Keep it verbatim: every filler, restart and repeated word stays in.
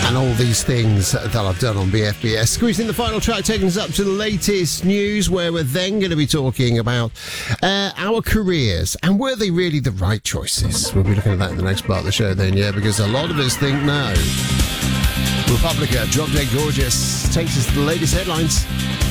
and all these things that I've done on B F B S. Squeezing the final track, taking us up to the latest news, where we're then going to be talking about uh, our careers and were they really the right choices. We'll be looking at that in the next part of the show then, yeah, because a lot of us think no. Republica, Drop Dead Gorgeous, takes us to the latest headlines.